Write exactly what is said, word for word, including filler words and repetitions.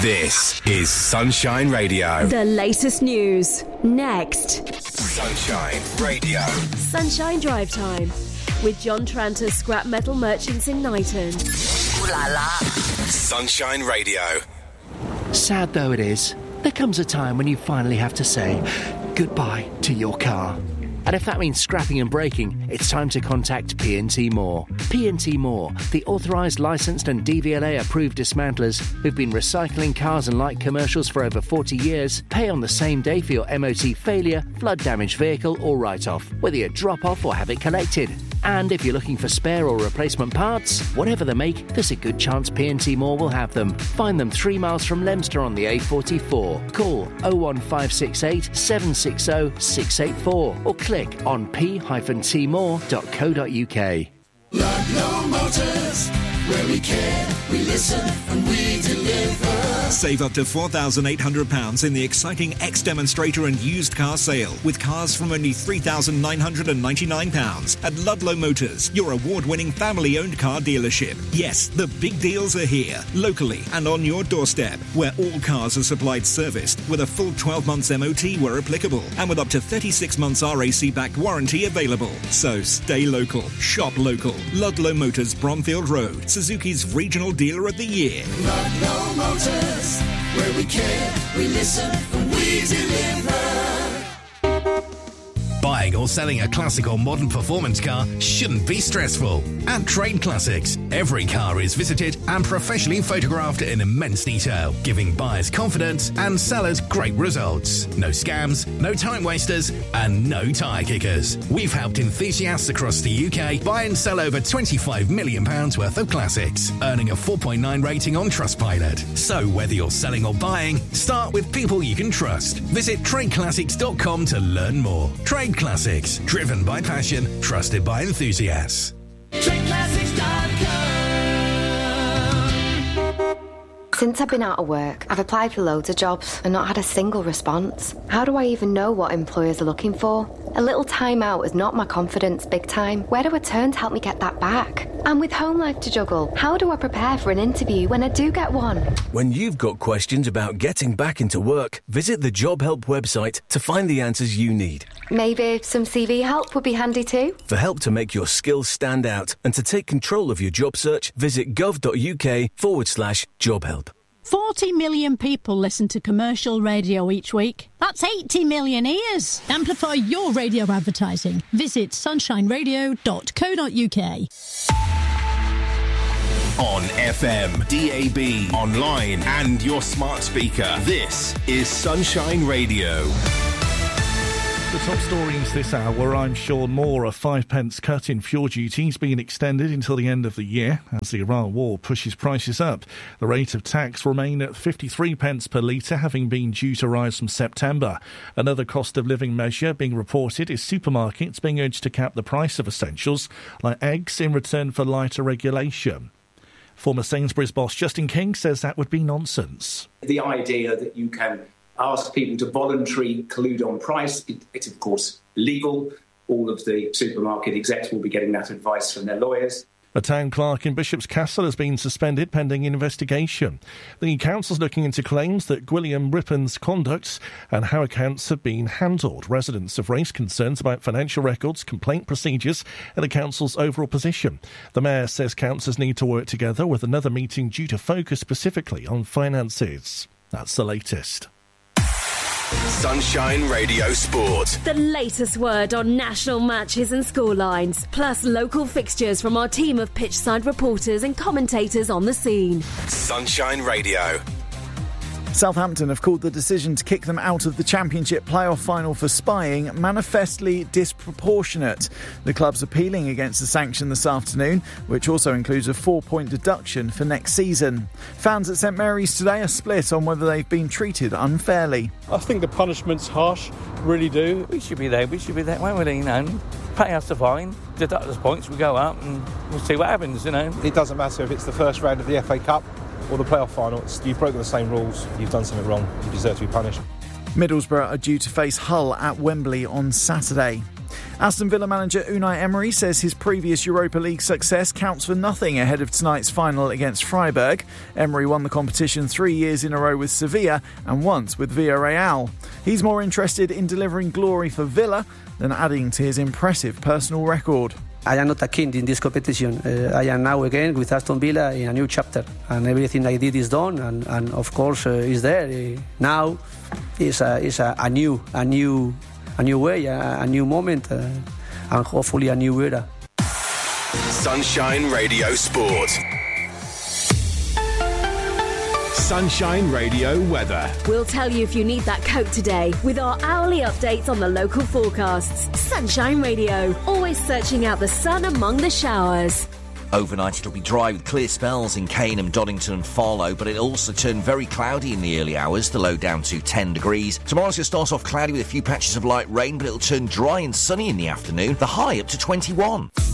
This is Sunshine Radio. The latest news. Next. Sunshine Radio. Sunshine Drive Time. With John Tranter's Scrap Metal Merchants in Knighton. Ooh la la. Sunshine Radio. Sad though it is, there comes a time when you finally have to say goodbye to your car. And if that means scrapping and breaking, it's time to contact P and T Moore. P and T Moore, the authorised, licensed and D V L A-approved dismantlers who've been recycling cars and light commercials for over forty years, pay on the same day for your M O T failure, flood-damaged vehicle or write-off, whether you drop off or have it collected. And if you're looking for spare or replacement parts, whatever the make, there's a good chance P and T Moore will have them. Find them three miles from Leominster on the A forty-four. Call oh one five six eight, seven six oh, six eight four or click on p dash t more dot co dot uk. Ludlow Motors, where we care, we listen and we deliver. Save up to four thousand eight hundred pounds in the exciting X-Demonstrator and used car sale with cars from only three thousand nine hundred ninety-nine pounds at Ludlow Motors, your award-winning family-owned car dealership. Yes, the big deals are here, locally and on your doorstep, where all cars are supplied serviced with a full twelve months M O T where applicable and with up to thirty-six months R A C-backed warranty available. So stay local, shop local. Ludlow Motors, Bromfield Road, Suzuki's Regional Dealer of the Year. Ludlow Motors, where we care, we listen, and we deliver. Buying or selling a classic or modern performance car shouldn't be stressful. At Trade Classics, every car is visited and professionally photographed in immense detail, giving buyers confidence and sellers great results. No scams, no time wasters, and no tyre kickers. We've helped enthusiasts across the U K buy and sell over twenty-five million pounds worth of classics, earning a four point nine rating on Trustpilot. So whether you're selling or buying, start with people you can trust. Visit trade classics dot com to learn more. Trade Classics, driven by passion, trusted by enthusiasts. trade classics dot com. Since I've been out of work, I've applied for loads of jobs and not had a single response. How do I even know what employers are looking for? A little time out has knocked my confidence big time. Where do I turn to help me get that back? And with home life to juggle, how do I prepare for an interview when I do get one? When you've got questions about getting back into work, visit the Job Help website to find the answers you need. Maybe some C V help would be handy too? For help to make your skills stand out and to take control of your job search, visit gov.uk forward slash job help. forty million people listen to commercial radio each week. That's eighty million ears. Amplify your radio advertising. Visit sunshine radio dot co dot uk. On F M, D A B, online and your smart speaker. This is Sunshine Radio. The top stories this hour, I'm Sean Moore. A five pence cut in fuel duties being extended until the end of the year as the Iran war pushes prices up. The rate of tax remain at fifty-three pence per litre, having been due to rise from September. Another cost of living measure being reported is supermarkets being urged to cap the price of essentials like eggs in return for lighter regulation. Former Sainsbury's boss Justin King says that would be nonsense. The idea that you can ask people to voluntarily collude on price, it, it's of course illegal. All of the supermarket execs will be getting that advice from their lawyers. A town clerk in Bishop's Castle has been suspended pending investigation. The council's looking into claims that Gwilliam Rippon's conduct and how accounts have been handled. Residents have raised concerns about financial records, complaint procedures and the council's overall position. The mayor says councillors need to work together, with another meeting due to focus specifically on finances. That's the latest. Sunshine Radio Sport. The latest word on national matches and scorelines, plus local fixtures from our team of pitchside reporters and commentators on the scene. Sunshine Radio. Southampton have called the decision to kick them out of the Championship playoff final for spying manifestly disproportionate. The club's appealing against the sanction this afternoon, which also includes a four-point deduction for next season. Fans at St Mary's today are split on whether they've been treated unfairly. I think the punishment's harsh, really do. We should be there, we should be there, won't we, you know? Pay us the fine, deduct us points, we go up and we'll see what happens, you know. It doesn't matter if it's the first round of the F A Cup or the playoff final. You've broken the same rules, you've done something wrong, you deserve to be punished. Middlesbrough are due to face Hull at Wembley on Saturday. Aston Villa manager Unai Emery says his previous Europa League success counts for nothing ahead of tonight's final against Freiburg. Emery won the competition three years in a row with Sevilla and once with Villarreal. He's more interested in delivering glory for Villa than adding to his impressive personal record. I am not a king in this competition. Uh, I am now again with Aston Villa in a new chapter, and everything I did is done, and, and of course uh, is there. Uh, now is a, is a, a new a new a new way, a, a new moment, uh, and hopefully a new era. Sunshine Radio Sport. Sunshine Radio weather. We'll tell you if you need that coat today with our hourly updates on the local forecasts. Sunshine Radio, always searching out the sun among the showers. Overnight it'll be dry with clear spells in Cainham, Donington and Farlow, but it'll also turn very cloudy in the early hours, the low down to ten degrees. Tomorrow's going to start off cloudy with a few patches of light rain, but it'll turn dry and sunny in the afternoon, the high up to twenty-one.